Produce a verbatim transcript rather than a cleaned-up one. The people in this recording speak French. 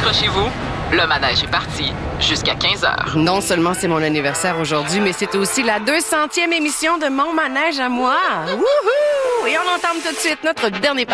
accrochez-vous, le manège est parti jusqu'à quinze heures. Non seulement c'est mon anniversaire aujourd'hui, mais c'est aussi la deux centième émission de Mon manège à moi. Wouhou! Et on entame tout de suite notre dernier